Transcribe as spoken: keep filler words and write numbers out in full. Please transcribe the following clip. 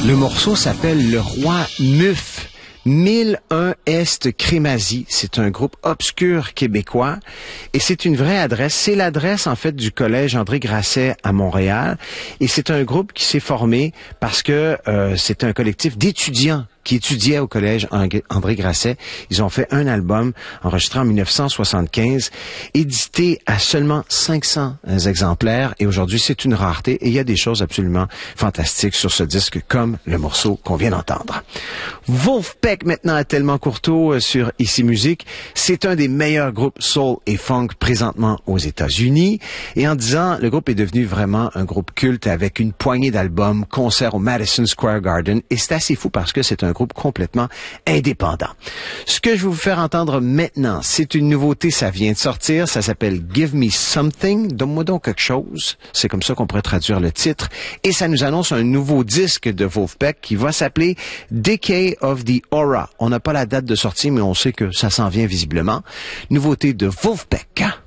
Le morceau s'appelle Le Roi Muf. mille un Est Crémazie, c'est un groupe obscur québécois et c'est une vraie adresse. C'est l'adresse en fait du collège André Grasset à Montréal et c'est un groupe qui s'est formé parce que euh, c'est un collectif d'étudiants qui étudiaient au collège André Grasset. Ils ont fait un album enregistré en mille neuf cent soixante-quinze, édité à seulement cinq cents exemplaires et aujourd'hui c'est une rareté et il y a des choses absolument fantastiques sur ce disque comme le morceau qu'on vient d'entendre. Wolfpack maintenant à Tellement Courteau sur Ici Musique. C'est un des meilleurs groupes soul et funk présentement aux États-Unis et en dix ans, le groupe est devenu vraiment un groupe culte avec une poignée d'albums, concerts au Madison Square Garden et c'est assez fou parce que c'est un groupe complètement indépendant. Ce que je vais vous faire entendre maintenant, c'est une nouveauté, ça vient de sortir, ça s'appelle Give Me Something, donne-moi donc quelque chose, c'est comme ça qu'on pourrait traduire le titre, et ça nous annonce un nouveau disque de Wolfpack qui va s'appeler Decay of the Aura. On n'a pas la date de sortie, mais on sait que ça s'en vient visiblement. Nouveauté de Wolfpack.